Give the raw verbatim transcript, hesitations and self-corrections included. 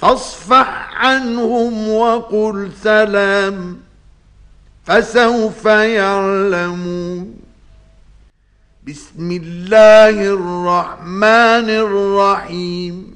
فاصفح عنهم وقل سلام فسوف يعلمون. بسم الله الرحمن الرحيم.